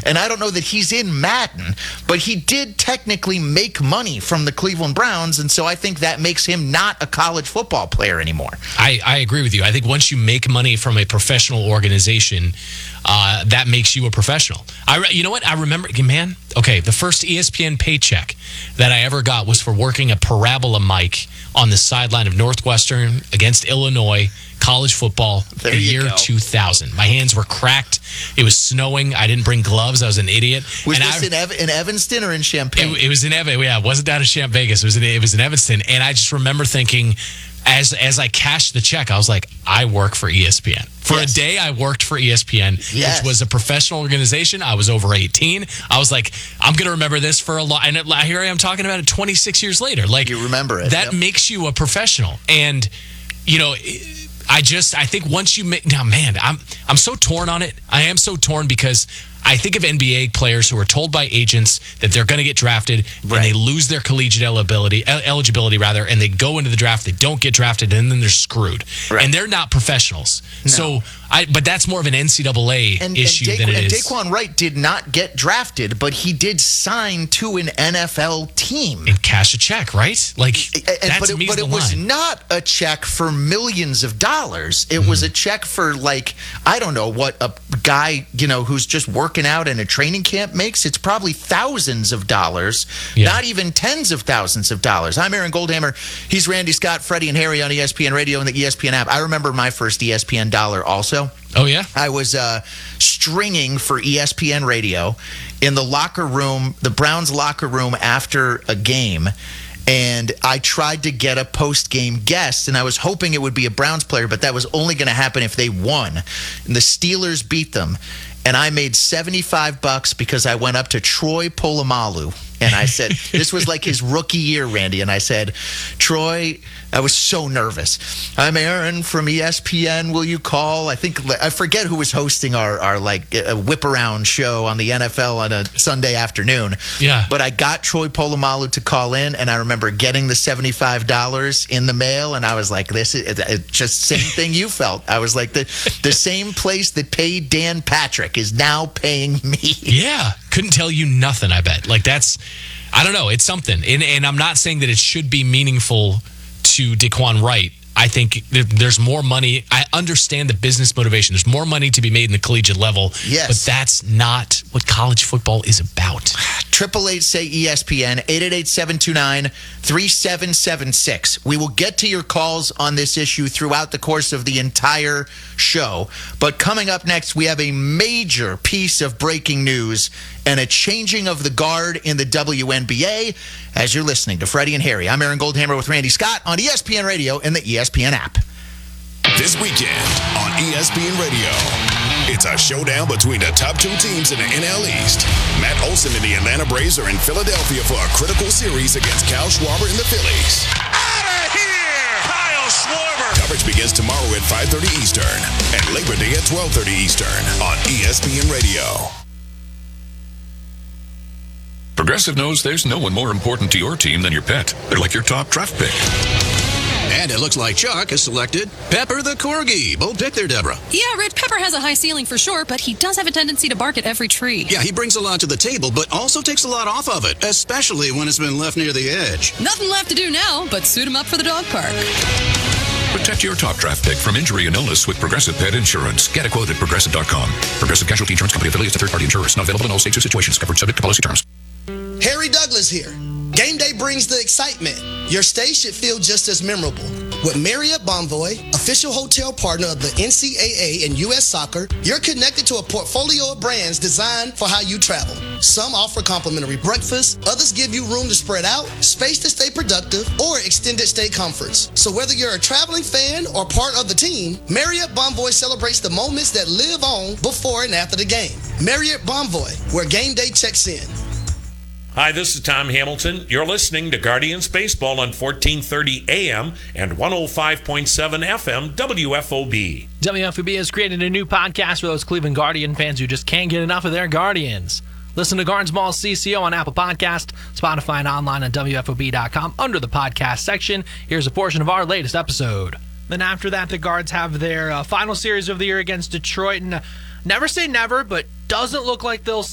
And I don't know that he's in Madden, but he did technically make money from the Cleveland Browns, and so I think that makes him not a college football player anymore. I agree with you. I think once you make money from a professional organization, that makes you a professional. You know what? I remember, man, okay, the first ESPN paycheck that I ever got was for working a parabola mic on the sideline of Northwestern against Illinois college football the year 2000. My hands were cracked. It was snowing. I didn't bring gloves. I was an idiot. Was this in Evanston or in Champaign? It was in Evanston. Yeah, it wasn't down in Champ Vegas. It was in Evanston. And I just remember thinking, as I cashed the check, I was like, I work for ESPN. For a day, I worked for ESPN, which was a professional organization. I was over 18. I was like, I'm going to remember this for a lot. And here I am talking about it 26 years later. Like, you remember it. That makes you a professional. And, you know, I think once you make, now, man, I'm so torn on it. I am so torn because I think of NBA players who are told by agents that they're going to get drafted, and they lose their collegiate eligibility, and they go into the draft, they don't get drafted, and then they're screwed. Right. And they're not professionals. No. So, but that's more of an NCAA issue than it is. And Daquan Wright did not get drafted, but he did sign to an NFL team and cash a check, right? Like, but it was not a check for millions of dollars. It was a check for, like, I don't know what a guy, you know, who's just working out in a training camp makes. It's probably thousands of dollars, not even tens of thousands of dollars. I'm Aaron Goldhammer. He's Randy Scott, Freddie and Harry on ESPN Radio and the ESPN app. I remember my first ESPN dollar also. Oh, yeah? I was stringing for ESPN Radio in the locker room, the Browns locker room after a game. And I tried to get a post-game guest, and I was hoping it would be a Browns player, but that was only going to happen if they won. And the Steelers beat them. And I made $75 because I went up to Troy Polamalu. And I said, this was like his rookie year, Randy. And I said, Troy, I was so nervous. I'm Aaron from ESPN. Will you call? I forget who was hosting our whip around show on the NFL on a Sunday afternoon. Yeah. But I got Troy Polamalu to call in, and I remember getting the $75 in the mail. And I was like, this is just same thing you felt. I was like, the same place that paid Dan Patrick is now paying me. Yeah. Couldn't tell you nothing, I bet. Like, that's, I don't know, it's something. And I'm not saying that it should be meaningful to Daquan Wright. I think there's more money. I understand the business motivation. There's more money to be made in the collegiate level. Yes. But that's not what college football is about. 888 say ESPN, 888-729-3776. We will get to your calls on this issue throughout the course of the entire show. But coming up next, we have a major piece of breaking news and a changing of the guard in the WNBA as you're listening to Freddie and Harry. I'm Aaron Goldhammer with Randy Scott on ESPN Radio and the ESPN app. This weekend on ESPN Radio, it's a showdown between the top two teams in the NL East. Matt Olson and the Atlanta Braves are in Philadelphia for a critical series against Kyle Schwarber and the Phillies. Out of here, Kyle Schwarber! Coverage begins tomorrow at 5:30 Eastern and Labor Day at 12:30 Eastern on ESPN Radio. Progressive knows there's no one more important to your team than your pet. They're like your top draft pick. And it looks like Chuck has selected Pepper the Corgi. Bold pick there, Deborah. Yeah, Rich, Pepper has a high ceiling for sure, but he does have a tendency to bark at every tree. Yeah, he brings a lot to the table, but also takes a lot off of it, especially when it's been left near the edge. Nothing left to do now but suit him up for the dog park. Protect your top draft pick from injury and illness with Progressive Pet Insurance. Get a quote at Progressive.com. Progressive Casualty Insurance Company affiliates to third-party insurers. Not available in all states or situations. Covered subject to policy terms. Harry Douglas here. Game day brings the excitement. Your stay should feel just as memorable. With Marriott Bonvoy, official hotel partner of the NCAA and U.S. Soccer, you're connected to a portfolio of brands designed for how you travel. Some offer complimentary breakfast, others give you room to spread out, space to stay productive, or extended stay comforts. So whether you're a traveling fan or part of the team, Marriott Bonvoy celebrates the moments that live on before and after the game. Marriott Bonvoy, where game day checks in. Hi, this is Tom Hamilton. You're listening to Guardians Baseball on 1430 AM and 105.7 FM WFOB. WFOB has created a new podcast for those Cleveland Guardian fans who just can't get enough of their Guardians. Listen to Gardens Mall CCO on Apple Podcast, Spotify, and online on WFOB.com under the podcast section. Here's a portion of our latest episode. Then after that, the Guards have their final series of the year against Detroit. And never say never, but doesn't look like they'll